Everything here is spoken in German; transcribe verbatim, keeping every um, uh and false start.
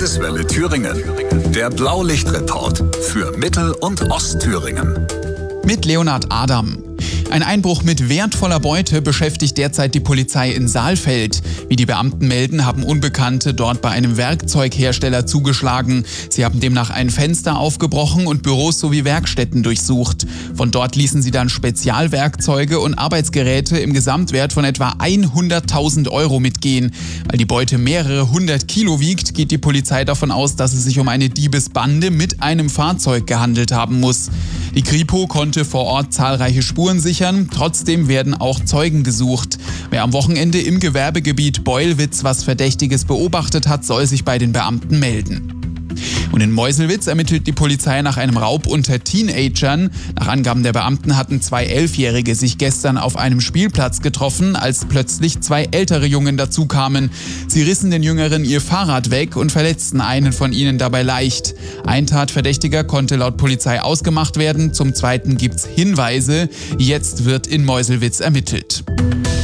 Landeswelle Thüringen. Der Blaulichtreport für Mittel- und Ostthüringen. Mit Leonhard Adam. Ein Einbruch mit wertvoller Beute beschäftigt derzeit die Polizei in Saalfeld. Wie die Beamten melden, haben Unbekannte dort bei einem Werkzeughersteller zugeschlagen. Sie haben demnach ein Fenster aufgebrochen und Büros sowie Werkstätten durchsucht. Von dort ließen sie dann Spezialwerkzeuge und Arbeitsgeräte im Gesamtwert von etwa hunderttausend Euro mitgehen. Weil die Beute mehrere hundert Kilo wiegt, geht die Polizei davon aus, dass es sich um eine Diebesbande mit einem Fahrzeug gehandelt haben muss. Die Kripo konnte vor Ort zahlreiche Spuren sichern, trotzdem werden auch Zeugen gesucht. Wer am Wochenende im Gewerbegebiet Beulwitz was Verdächtiges beobachtet hat, soll sich bei den Beamten melden. Und in Meuselwitz ermittelt die Polizei nach einem Raub unter Teenagern. Nach Angaben der Beamten hatten zwei Elfjährige sich gestern auf einem Spielplatz getroffen, als plötzlich zwei ältere Jungen dazukamen. Sie rissen den Jüngeren ihr Fahrrad weg und verletzten einen von ihnen dabei leicht. Ein Tatverdächtiger konnte laut Polizei ausgemacht werden, zum zweiten gibt's Hinweise. Jetzt wird in Meuselwitz ermittelt.